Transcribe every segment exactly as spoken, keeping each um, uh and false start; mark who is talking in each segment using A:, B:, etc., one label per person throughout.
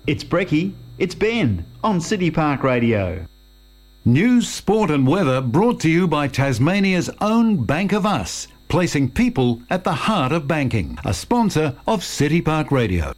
A: It's Brecky, it's Ben on City Park Radio.
B: News, sport and weather brought to you by Tasmania's own Bank of Us, placing people at the heart of banking. A sponsor of City Park Radio.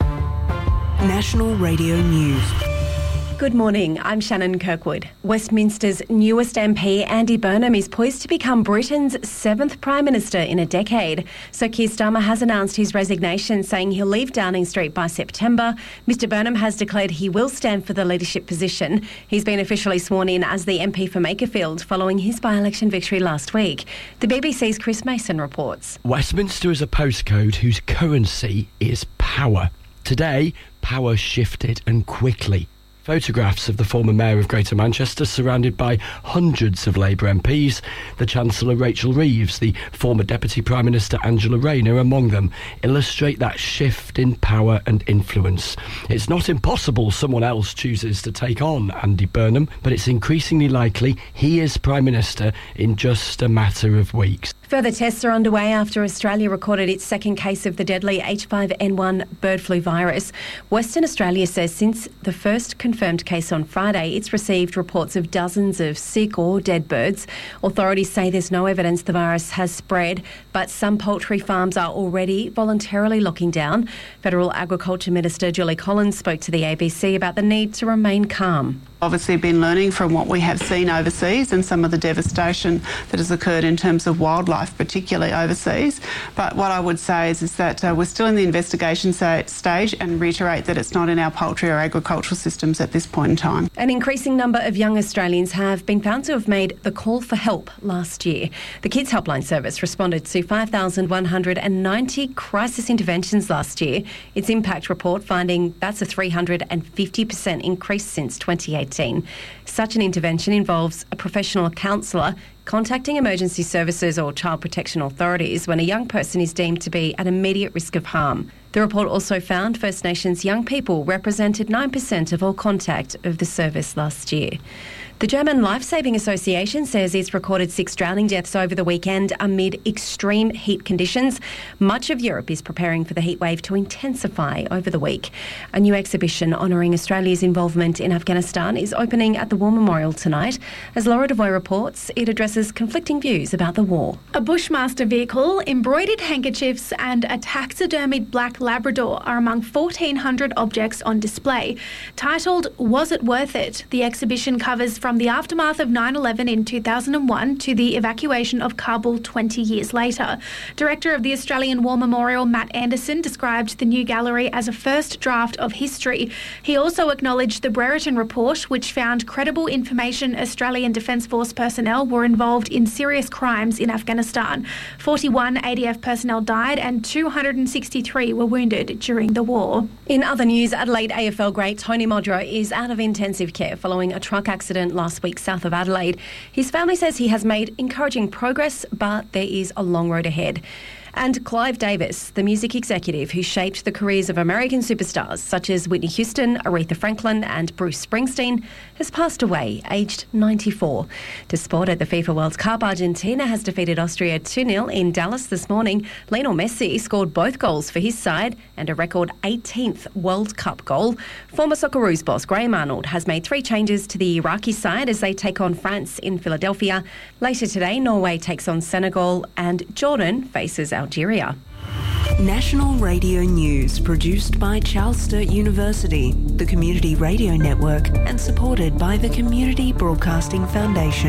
C: National Radio News.
D: Good morning, I'm Shannon Kirkwood. Westminster's newest M P, Andy Burnham, is poised to become Britain's seventh Prime Minister in a decade. Sir Keir Starmer has announced his resignation, saying he'll leave Downing Street by September. Mister Burnham has declared he will stand for the leadership position. He's been officially sworn in as the M P for Makerfield following his by-election victory last week. The B B C's Chris Mason reports.
E: Westminster is a postcode whose currency is power. Today, power shifted and quickly. Photographs of the former Mayor of Greater Manchester surrounded by hundreds of Labour M Ps, the Chancellor Rachel Reeves, the former Deputy Prime Minister Angela Rayner among them, illustrate that shift in power and influence. It's not impossible someone else chooses to take on Andy Burnham, but it's increasingly likely he is Prime Minister in just a matter of weeks.
D: Further tests are underway after Australia recorded its second case of the deadly H five N one bird flu virus. Western Australia says since the first confirmed case on Friday, it's received reports of dozens of sick or dead birds. Authorities say there's no evidence the virus has spread, but some poultry farms are already voluntarily locking down. Federal Agriculture Minister Julie Collins spoke to the A B C about the need to remain calm.
F: Obviously been learning from what we have seen overseas and some of the devastation that has occurred in terms of wildlife, particularly overseas. But what I would say is, is that uh, we're still in the investigation stage and reiterate that it's not in our poultry or agricultural systems at this point in time.
D: An increasing number of young Australians have been found to have made the call for help last year. The Kids Helpline Service responded to five thousand one hundred ninety crisis interventions last year. Its impact report finding that's a three hundred fifty percent increase since twenty eighteen. Such an intervention involves a professional counsellor contacting emergency services or child protection authorities when a young person is deemed to be at immediate risk of harm. The report also found First Nations young people represented nine percent of all contact of the service last year. The German Life-Saving Association says it's recorded six drowning deaths over the weekend amid extreme heat conditions. Much of Europe is preparing for the heatwave to intensify over the week. A new exhibition honouring Australia's involvement in Afghanistan is opening at the War Memorial tonight. As Laura Devoy reports, it addresses conflicting views about the war.
G: A Bushmaster vehicle, embroidered handkerchiefs and a taxidermied black Labrador are among fourteen hundred objects on display. Titled Was It Worth It?, the exhibition covers from the aftermath of nine eleven in two thousand one to the evacuation of Kabul twenty years later. Director of the Australian War Memorial, Matt Anderson, described the new gallery as a first draft of history. He also acknowledged the Brereton report, which found credible information Australian Defence Force personnel were involved in serious crimes in Afghanistan. forty-one A D F personnel died and two hundred sixty-three were wounded during the war.
D: In other news, Adelaide A F L great Tony Modro is out of intensive care following a truck accident last week south of Adelaide. His family says he has made encouraging progress, but there is a long road ahead. And Clive Davis, the music executive who shaped the careers of American superstars such as Whitney Houston, Aretha Franklin and Bruce Springsteen, has passed away, aged ninety-four. To sport at the FIFA World Cup, Argentina has defeated Austria two nil in Dallas this morning. Lionel Messi scored both goals for his side and a record eighteenth World Cup goal. Former Socceroos boss Graham Arnold has made three changes to the Iraqi side as they take on France in Philadelphia. Later today, Norway takes on Senegal and Jordan faces Algeria.
C: National Radio News, produced by Charles Sturt University, the Community Radio Network, and supported by the Community Broadcasting Foundation.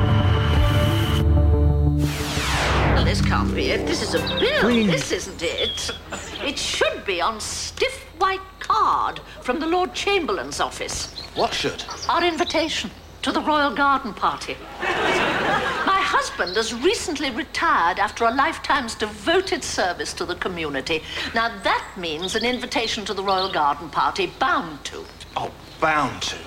H: Well, this can't be it. This is a bill. Please. This isn't it. It should be on stiff white card from the Lord Chamberlain's office.
I: What should?
H: Our invitation to the Royal Garden Party. My husband has recently retired after a lifetime's devoted service to the community. Now, that means an invitation to the Royal Garden Party, bound to.
I: Oh, bound to.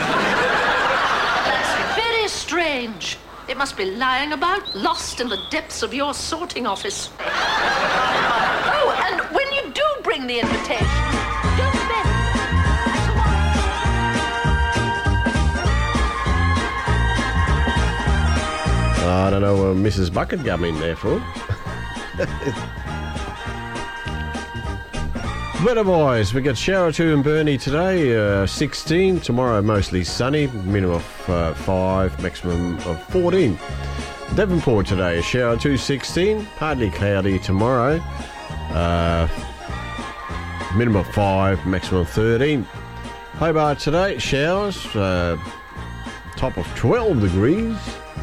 H: That's very strange. It must be lying about, lost in the depths of your sorting office. Oh, and when you do bring the invitation, don't bend.
J: I don't know what Missus Bucket got me in there for. Weather-wise, we got shower two in Burnie today, uh, sixteen. Tomorrow, mostly sunny, minimum of uh, five, maximum of fourteen. Devonport today, shower two, sixteen. Partly cloudy tomorrow, uh, minimum of five, maximum of thirteen. Hobart today, showers, uh, top of twelve degrees.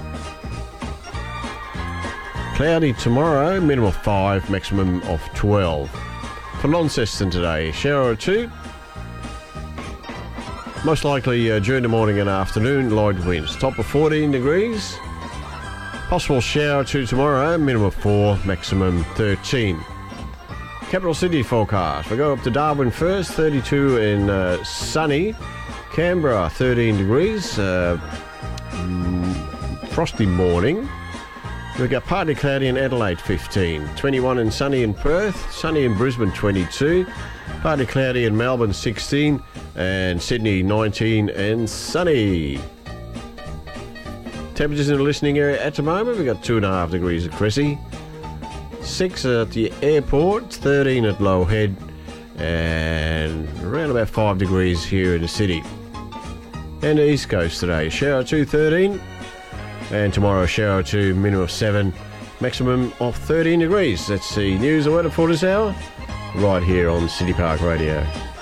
J: Cloudy tomorrow, minimum of five, maximum of twelve. For Launceston today, shower or two. Most likely uh, during the morning and afternoon, light winds. Top of fourteen degrees. Possible shower or two tomorrow, minimum of four, maximum thirteen. Capital City forecast. We go up to Darwin first, thirty-two and uh, sunny. Canberra, thirteen degrees. Uh, mm, frosty morning. We've got partly cloudy in Adelaide, fifteen. twenty-one and sunny in Perth. Sunny in Brisbane, twenty-two. Partly cloudy in Melbourne, sixteen. And Sydney, nineteen and sunny. Temperatures in the listening area at the moment, we've got two and a half degrees at Cressy. six at the airport, thirteen at Low Head. And around about five degrees here in the city. And the East Coast today, shower two, thirteen. And tomorrow, shower two, minimum of seven, maximum of thirteen degrees. That's the news and weather for this hour, right here on City Park Radio.